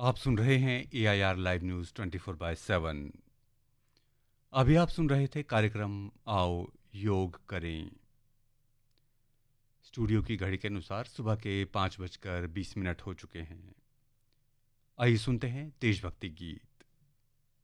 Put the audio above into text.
आप सुन रहे हैं AIR लाइव न्यूज़ 24/7। अभी आप सुन रहे थे कार्यक्रम आओ योग करें। स्टूडियो की घड़ी के अनुसार सुबह के 5:20 हो चुके हैं। आइए सुनते हैं देशभक्ति गीत।